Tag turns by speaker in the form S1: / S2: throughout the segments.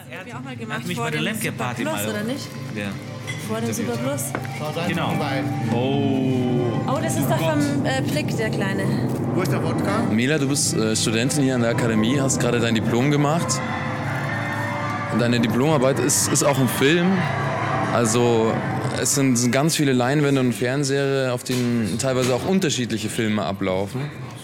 S1: Hab ich auch mal gemacht.
S2: Hat mich bei der Lemke-Party mal.
S1: Oder nicht?
S2: Ja.
S1: Vor dem Super Plus.
S2: Genau. Oh,
S1: das ist doch vom Prick, der Kleine.
S3: Wo ist der Wodka?
S4: Mela, du bist Studentin hier an der Akademie, hast gerade dein Diplom gemacht. Und deine Diplomarbeit ist auch ein Film. Also es sind ganz viele Leinwände und Fernseher, auf denen teilweise auch unterschiedliche Filme ablaufen.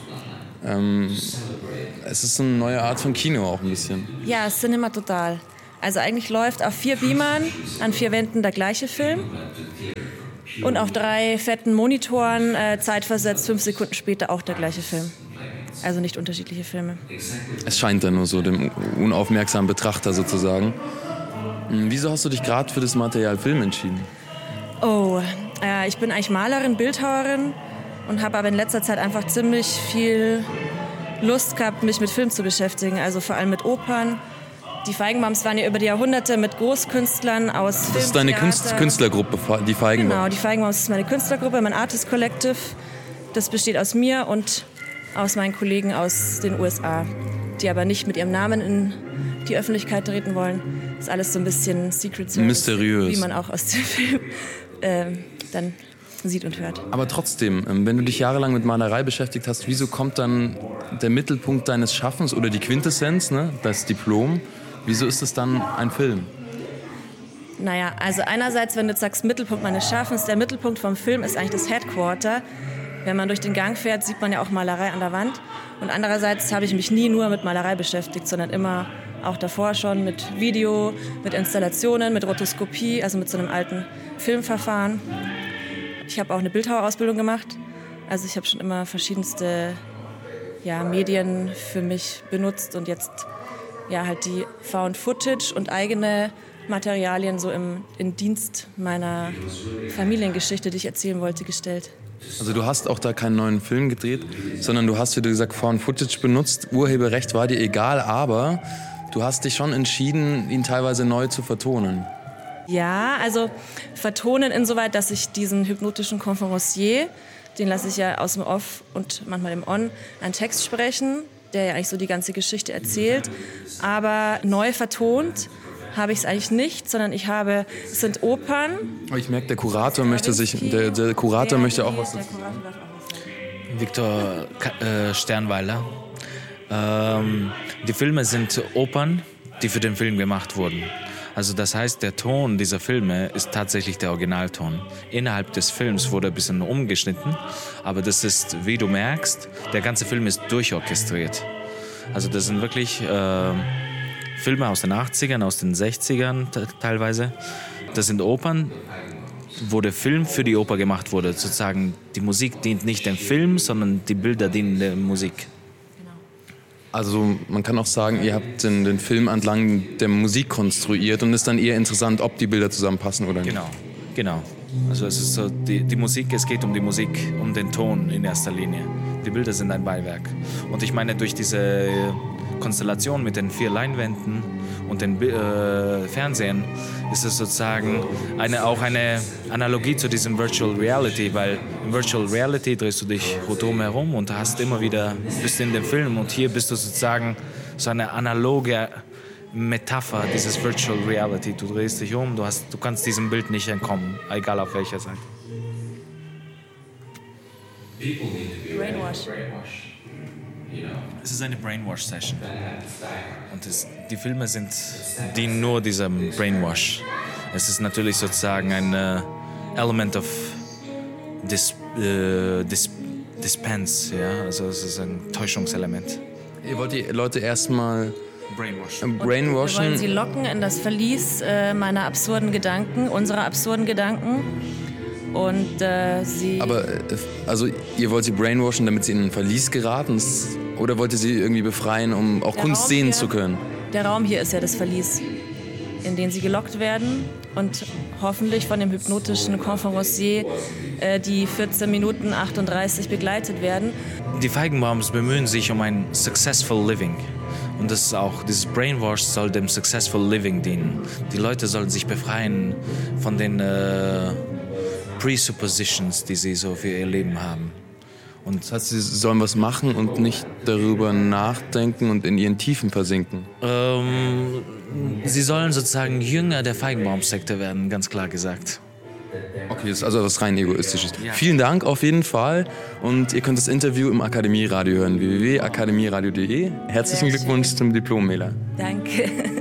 S4: Es ist so eine neue Art von Kino auch ein bisschen.
S1: Ja, Cinema total. Also eigentlich läuft auf 4 Beamern an 4 Wänden der gleiche Film. Und auf 3 fetten Monitoren, zeitversetzt 5 Sekunden später auch der gleiche Film. Also nicht unterschiedliche Filme.
S4: Es scheint dann nur so dem unaufmerksamen Betrachter sozusagen. Wieso hast du dich gerade für das Material Film entschieden?
S1: Ich bin eigentlich Malerin, Bildhauerin und habe aber in letzter Zeit einfach ziemlich viel Lust gehabt, mich mit Film zu beschäftigen. Also vor allem mit Opern. Die Feigenbaums waren ja über die Jahrhunderte mit Großkünstlern aus Film.
S4: Das ist deine Künstlergruppe, die Feigenbaums?
S1: Genau, die Feigenbaums ist meine Künstlergruppe, mein Artist Collective. Das besteht aus mir und aus meinen Kollegen aus den USA, die aber nicht mit ihrem Namen in die Öffentlichkeit treten wollen. Das ist alles so ein bisschen Secret Service,
S4: mysteriös,
S1: wie man auch aus dem Film dann sieht und hört.
S4: Aber trotzdem, wenn du dich jahrelang mit Malerei beschäftigt hast, wieso kommt dann der Mittelpunkt deines Schaffens oder die Quintessenz, ne, das Diplom, wieso ist es dann ein Film?
S1: Naja, also einerseits, wenn du jetzt sagst Mittelpunkt meines Schaffens, der Mittelpunkt vom Film ist eigentlich das Headquarter. Wenn man durch den Gang fährt, sieht man ja auch Malerei an der Wand. Und andererseits habe ich mich nie nur mit Malerei beschäftigt, sondern immer auch davor schon mit Video, mit Installationen, mit Rotoskopie, also mit so einem alten Filmverfahren. Ich habe auch eine Bildhauerausbildung gemacht. Also ich habe schon immer verschiedenste Medien für mich benutzt und jetzt halt die Found Footage und eigene Materialien so in Dienst meiner Familiengeschichte, die ich erzählen wollte, gestellt.
S4: Also du hast auch da keinen neuen Film gedreht, sondern du hast, wie du gesagt, Found Footage benutzt. Urheberrecht war dir egal, aber du hast dich schon entschieden, ihn teilweise neu zu vertonen.
S1: Ja, also vertonen insoweit, dass ich diesen hypnotischen Conférencier, den lasse ich ja aus dem Off und manchmal im On, einen Text sprechen, der ja eigentlich so die ganze Geschichte erzählt. Aber neu vertont habe ich es eigentlich nicht, sondern es sind Opern.
S4: Aber ich merke, der Kurator möchte der Kurator möchte auch was.
S2: Viktor Sternweiler. Die Filme sind Opern, die für den Film gemacht wurden. Also das heißt, der Ton dieser Filme ist tatsächlich der Originalton. Innerhalb des Films wurde ein bisschen umgeschnitten, aber das ist, wie du merkst, der ganze Film ist durchorchestriert. Also das sind wirklich Filme aus den 80ern, aus den 60ern teilweise. Das sind Opern, wo der Film für die Oper gemacht wurde. Sozusagen, die Musik dient nicht dem Film, sondern die Bilder dienen der Musik.
S4: Also man kann auch sagen, ihr habt den Film entlang der Musik konstruiert und ist dann eher interessant, ob die Bilder zusammenpassen oder nicht.
S2: Genau. Also es ist so, die Musik, es geht um die Musik, um den Ton in erster Linie. Die Bilder sind ein Beiwerk. Und ich meine, durch diese Konstellation mit den 4 Leinwänden und den Fernsehen ist es sozusagen auch eine Analogie zu diesem Virtual Reality, weil in Virtual Reality drehst du dich rundherum herum und bist in dem Film und hier bist du sozusagen so eine analoge Metapher dieses Virtual Reality. Du drehst dich um, du kannst diesem Bild nicht entkommen, egal auf welcher Seite.
S1: Brainwash.
S2: Es ist eine Brainwash-Session. Und die Filme dienen nur diesem Brainwash. Es ist natürlich sozusagen ein Element of Dispense, ja? Also es ist ein Täuschungselement.
S4: Ihr wollt die Leute erstmal brainwashen.
S1: Wir wollen sie locken in das Verlies meiner absurden Gedanken, unserer absurden Gedanken. Und
S4: Aber also ihr wollt sie brainwashen, damit sie in ein Verlies geraten? Oder wollt ihr sie irgendwie befreien, um auch Kunst sehen zu können?
S1: Der Raum hier ist ja das Verlies, in den sie gelockt werden und hoffentlich von dem hypnotischen Conférencier die 14 Minuten 38 begleitet werden.
S2: Die Feigenbaums bemühen sich um ein Successful Living. Und das ist auch, dieses Brainwash soll dem Successful Living dienen. Die Leute sollen sich befreien von den Presuppositions, die sie so für ihr Leben haben. Und
S4: Das heißt, sie sollen was machen und nicht darüber nachdenken und in ihren Tiefen versinken.
S2: sie sollen sozusagen Jünger der Feigenbaumsekte werden, ganz klar gesagt.
S4: Okay, das ist also was rein Egoistisches.
S2: Ja.
S4: Vielen Dank auf jeden Fall und ihr könnt das Interview im Akademieradio hören, www.akademieradio.de. Herzlichen
S1: Sehr schön.
S4: Glückwunsch zum Diplom, Mela.
S1: Danke.